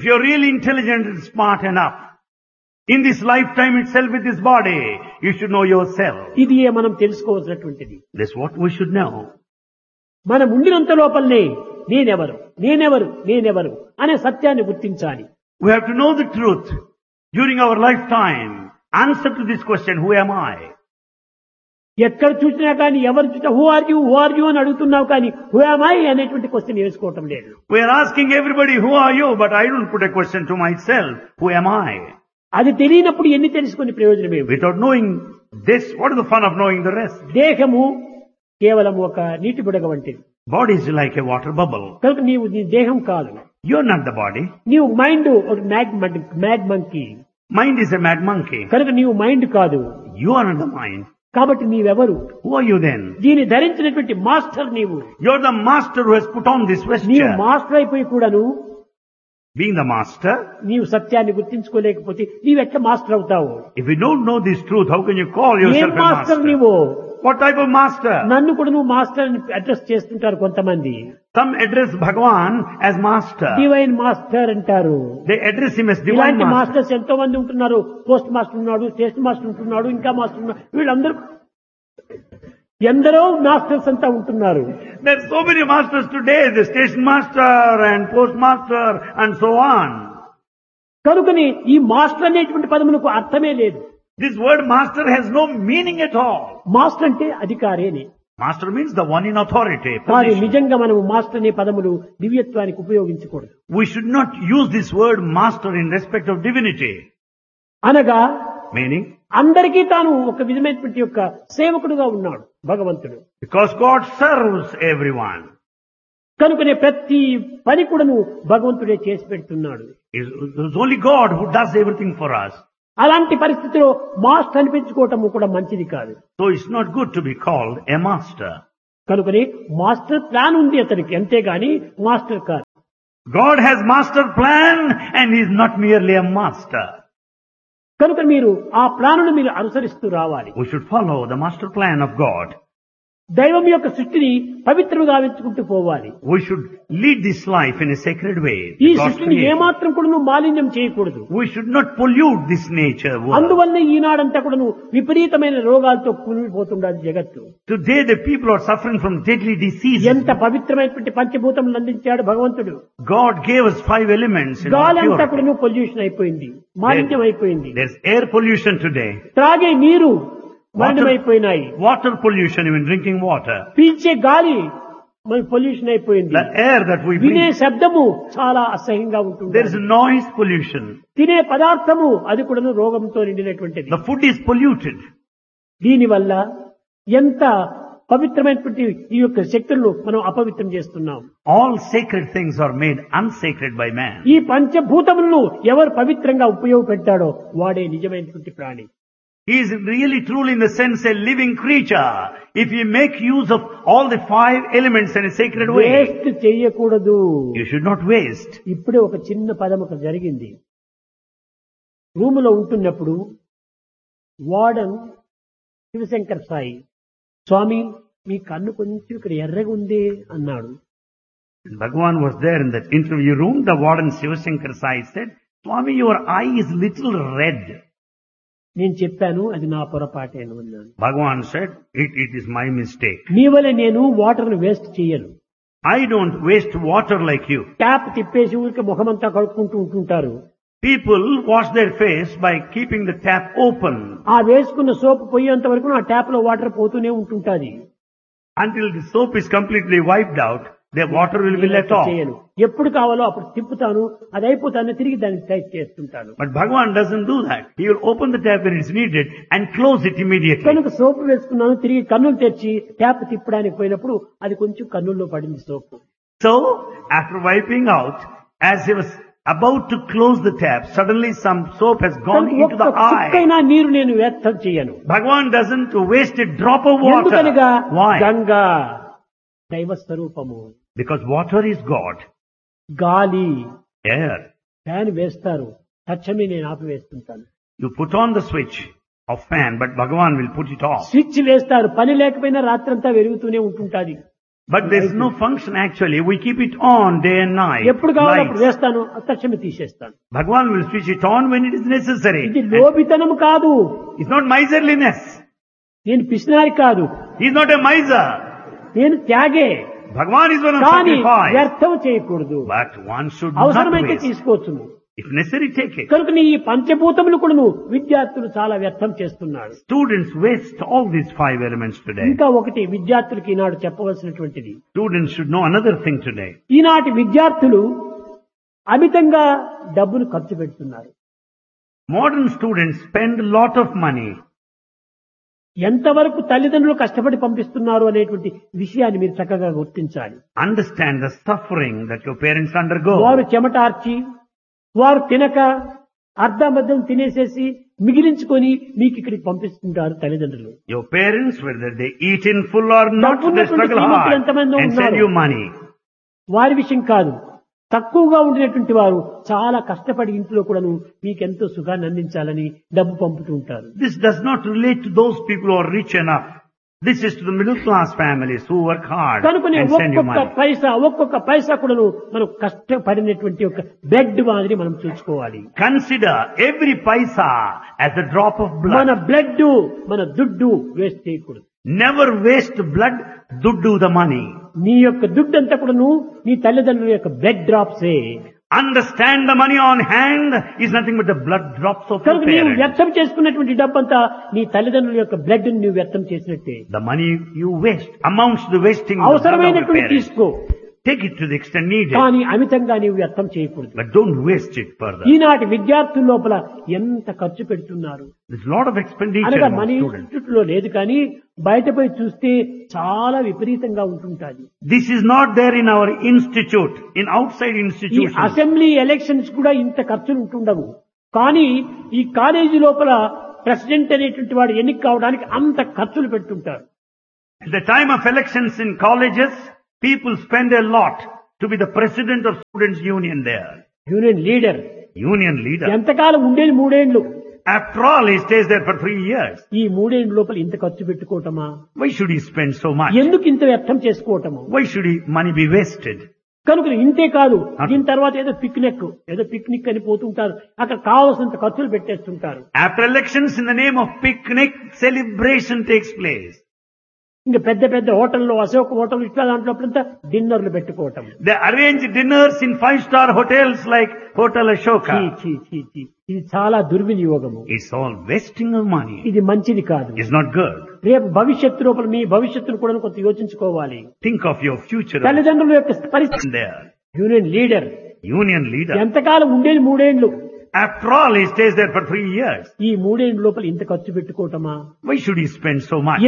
you're really intelligent and smart enough, in this lifetime itself with this body, you should know yourself. ఇది మనం తెలుసుకోవాల్సినటువంటిది. That's what we should know. మనం ఉండినంత లోపలనే నేనెవరు నేనెవరు నేనెవరు అనే సత్యాన్ని గుర్తించాలి. We have to know the truth during our lifetime. Answer to this question, who am I? ఎక్కడ చూసినా కానీ ఎవరు చూసినా హూ ఆర్ యూ అని అడుగుతున్నావు కానీ హూ యామ్ ఐ అనేటువంటి క్వశ్చన్ వేసుకోవటం లేదు. We are asking everybody, who are you? But I don't put a question to myself, who am I? అది తెలియనప్పుడు ఎన్ని తెలుసుకుని ప్రయోజనమేమి? Without knowing this, what is the fun of knowing the rest? దేహము కేవలం ఒక నీటి బుడగ వంటిది. Body is like a water bubble. కనుక నీవు నీ దేహం కాదు. You're not the body. నీవు మైండ్ ఒక mad monkey. Mind is a mad monkey. కనుక నీవు మైండ్ కాదు. You are not the mind. కాబట్టి నీవెవరు? Who are you then? దీన్ని ధరించినటువంటి మాస్టర్ నీవు. You're the master who has put on this నీవు vesture. మాస్టర్ అయిపోయి కూడాను Being the master, నీవు సత్యాన్ని గుర్తించుకోలేకపోతే నీవెట్లా మాస్టర్ అవుతావు? if you don't know this truth, how can you call ఏం yourself a మాస్టర్ master? నీవు? What type of master? నన్ను కూడా నువ్వు మాస్టర్ అని అడ్రస్ చేస్తుంటారు కొంతమంది. Some address Bhagavan as master. Divine master అంటారు. They address him as divine ఇలాంటి master. మాస్టర్స్ ఎంతో మంది ఉంటున్నారు. పోస్ట్ మాస్టర్ ఉన్నాడు, స్టేషన్ మాస్టర్ ఉంటున్నాడు, ఇంకా మాస్టర్ ఉన్నాడు. వీళ్ళందరూ ఎందరో మాస్టర్స్ అంతా ఉంటున్నారు. There are so many masters today, the station master and postmaster and so on. కనుకని ఈ మాస్టర్ అనేటువంటి పదమునకు అర్థమే లేదు. This word master has no meaning at all. Master అంటే అధికారి అని. Master means the one in authority. కానీ position. నిజంగా మనము మాస్టర్ అనే పదములు దివ్యత్వానికి ఉపయోగించకూడదు. We should not use this word master in respect of divinity. అనగా Meaning, అందరికీ తాను ఒక విధమైనటువంటి యొక్క సేవకుడుగా ఉన్నాడు భగవంతుడు. because God serves everyone. కనుకనే ప్రతి పని కూడాను భగవంతుడే చేసి పెడుతున్నాడు. It's only God who does everything for us. అలాంటి పరిస్థితిలో మాస్టర్ అనిపించుకోవటము కూడా మంచిది కాదు. So it's not good to be called a master. కనుకనే మాస్టర్ ప్లాన్ ఉంది అతనికి, అంతేగాని మాస్టర్ కాదు. God has master plan and he is not merely a master. కనుక మీరు ఆ ప్లానును మీరు అనుసరిస్తూ రావాలి. We should follow the master plan of God. దైవం యొక్క సృష్టిని పవిత్రంగా వెంచుకుంటూ పోవాలి. We should lead this life in a sacred way. ఈ God's సృష్టిని creation. ఏమాత్రం కూడా నువ్వు మాలిన్యం చేయకూడదు. We should not pollute this nature world. అందువల్ల ఈనాడంతా కూడా నువ్వు విపరీతమైన రోగాలతో కూలిపోతుండాలి జగత్తు. Today the people are suffering from deadly diseases. ఎంత పవిత్రమైనటువంటి పంచభూతములు అందించాడు భగవంతుడు. God gave us 5 elements in our గాలి అంతా purity. కూడా నువ్వు పొల్యూషన్ అయిపోయింది, మాలిన్యం అయిపోయింది. There's air pollution today. త్రాగే నీరు మలినమైపోయినాయి. Water pollution, even drinking water. పీల్చే గాలి మన పొల్యూషన్ అయిపోయింది. The air that we వినే breathe. శబ్దము చాలా అసహ్యంగా ఉంటుంది. There is noise pollution. తినే పదార్థము అది కూడా రోగంతో నిండినటువంటిది. The food is polluted. దీనివల్ల ఎంత పవిత్రమైనటువంటి ఈ యొక్క శక్తులను మనం అపవిత్రం చేస్తున్నాం. All sacred things are made unsacred by man. ఈ పంచభూతములను ఎవరు పవిత్రంగా ఉపయోగపెట్టాడో వాడే నిజమైనటువంటి ప్రాణి. He is really truly in the sense a living creature. If you make use of all the 5 elements in a sacred way, waste చెయ్యకూడదు. you should not waste. ఇప్పుడే ఒక చిన్న పదం ఒక జరిగింది. రూములో ఉంటున్నప్పుడు వార్డన్ శివశంకర్ సాయి, స్వామి మీ కన్ను కొంచెం ఇక్కడ ఎర్రగా ఉంది అన్నాడు. Bhagavan was there in that interview room. The warden Shivashankar Sai said, Swami, your eye is little red. నేను చెప్పాను అది నా పొరపాటేను అన్నాను. Bhagavan said, it is my mistake. నీ వల్ల నేను వాటర్ ను వేస్ట్ చేయను. I don't waste water like you. Tap తిప్పేసి ఊరికి ముఖమంతా కడుక్కుంటూ ఉంటుంటారు. People wash their face by keeping the tap open. ఆ వేసుకున్న సోప్ పోయేంత వరకు ఆ ట్యాప్ లో వాటర్ పోతూనే ఉంటుంటాది. Until the soap is completely wiped out, the water will be let off. చేయను. ఎప్పుడు కావాలో అప్పుడు తిప్పుతాను, అది అయిపోతాను తిరిగి దాన్ని టైట్ చేస్తుంటాను. But Bhagavan doesn't do that. He will open the tap when it's needed and close it immediately. కనుక సోప్ వేసుకున్నాను, తిరిగి కన్నులు తెరిచి ట్యాప్ తిప్పడానికి పోయినప్పుడు అది కొంచెం కన్నుల్లో పడింది సోపు. So, after wiping out, as he was about to close the tap, suddenly some soap has gone into the eye. చుక్కైనా నీరు నేను వ్యర్థం చేయను. Bhagavan doesn't waste a drop of water. ఎందుకనగా Why? గంగా దైవ స్వరూపము. Because water is God. గాలి Air. Fan వేస్తారు, తక్షణమే నేను ఆపివేస్తుంటాను. You put on the switch of fan, but Bhagavan will put it off. Switch వేస్తారు, పని లేకపోయినా రాత్రంతా వెలుగుతూనే ఉంటుంటాది. But there's no function actually. We keep it on day and night. ఎప్పుడు కావాలి అప్పుడు Lights. వేస్తాను, తక్షణమే తీసేస్తాను. Bhagavan will switch it on when it is necessary. ఇది లోభితనం కాదు, It's not miserliness. నేను పిసినారి కాదు, He's not a miser. నేను త్యాగే. Bhagavan is one of కానీ sacrifice. వ్యర్థం చేయకూడదు. But one should not అవసరమైతే waste. తీసుకోవచ్చును. If necessary, take it. కనుక ఈ పంచభూతములు కూడా విద్యార్థులు చాలా వ్యర్థం చేస్తున్నారు. Students waste all these 5 elements today. ఇంకా ఒకటి విద్యార్థులకి ఈనాడు చెప్పవలసినటువంటిది, Students should know another thing today. ఈనాటి విద్యార్థులు అమితంగా డబ్బును ఖర్చు పెడుతున్నారు. Modern students spend a lot of money. ఎంతవరకు తల్లిదండ్రులు కష్టపడి పంపిస్తున్నారు అనేటువంటి విషయాన్ని మీరు చక్కగా గుర్తించాలి. Understand the suffering that your parents undergo. వారు చెమటార్చి, వారు తినక అర్ధమద్దం తినేసేసి మిగిలించుకొని మీకు ఇక్కడికి పంపిస్తుంటారు తల్లిదండ్రులు. Your parents, whether they eat in full or not, they డబ్బున్నటువంటి struggle శ్రీమంతులు hard ఎంతమంది and send ఉన్నారు? you money. వారి విషయం కాదు, తక్కువగా ఉండినటువంటి వారు చాలా కష్టపడి ఇంట్లో కూడాను మీకెంతో సుఖాన్ని అందించాలని డబ్బు పంపుతూ ఉంటారు. This does not relate to those people who are rich enough. This is to the middle class families who work hard కనుకనే and send you ఒక్కొక్క పైసా కూడాను మనం కష్టపడినటువంటి ఒక బ్లడ్ మాదిరి మనం చూసుకోవాలి. Consider every paisa as a drop of blood. మన blood, మన దుడ్డు వేస్ట్ చేయకూడదు. Never waste blood, duddu the money. నీ యొక్క దుడ్డు అంతా కూడాను నీ తల్లిదండ్రుల యొక్క blood డ్రాప్సే. Understand the money on hand is nothing but the blood drops of your కనుక నీవు parents. వ్యర్థం చేసుకున్నటువంటి డబ్బంతా నీ తల్లిదండ్రుల యొక్క బ్లడ్ నువ్వు వ్యర్థం చేసినట్టే. The money you waste amounts to the wasting of the blood of your అవసరమైనటువంటి parents. తీసుకో, Take it to the extent needed, కానీ అమితంగా నీవు వ్యర్థం చేయకూడదు. but don't waste it further. ఈనాటి విద్యార్థుల లోపల ఎంత ఖర్చు పెడుతున్నారు. There's a lot of expenditure అనగా among మన students. ఇన్స్టిట్యూట్ లో లేదు కానీ బయట పోయి చూస్తే చాలా విపరీతంగా ఉంటుంటాది. This is not there in our institute, in outside ఈ institutions. అసెంబ్లీ ఎలక్షన్స్ కూడా ఇంత ఖర్చులు ఉంటుండవు, కానీ ఈ కాలేజీ లోపల ప్రెసిడెంట్ అనేటువంటి వాడు ఎన్నిక కావడానికి అంత ఖర్చులు పెడుతుంటారు. At the time of elections in colleges, people spend a lot to be the president of students' union there. Union leader Union leader. ఎంతకాలం ఉండేది 3 ఏళ్లు. After all, he stays there for 3 years. ఈ 3 ఏళ్ల లోపల ఇంత ఖర్చు పెట్టుకోవటమా? Why should he spend so much? ఎందుకు ఇంత వ్యర్థం చేసుకోవటము? Why should money be wasted? కనుక ఇంతే కాదు, దీని తర్వాత ఏదో పిక్నిక్ అని పోతుంటారు, అక్కడ కావాల్సినంత ఖర్చులు పెట్టేస్తుంటారు. After elections, in the name of picnic, celebration takes place. ఇంకా పెద్ద పెద్ద హోటల్లో, అశోక్ హోటల్ ఇట్లా దాంట్లో డిన్నర్లు పెట్టుకోవటం. They arrange dinners in 5-star hotels like Hotel చీ, Ashoka. చీ, చీ, చీ. ఇది చాలా దుర్వినియోగము. It's all wasting of money. ఇది మంచిది కాదు. It's not good. రేపు భవిష్యత్తు లోపల మీ భవిష్యత్తును కూడా కొంత యోచించుకోవాలి. Think of your future తల్లిదండ్రుల యొక్క పరిస్థితి. there. Union leader Union leader. ఎంతకాలం ఉండేది 3 ఏళ్లు. After all, he stays there for 3 years. ఈ 3 ఏళ్ల లోపల ఇంత ఖర్చు పెట్టుకోవటమా? Why should he spend so much?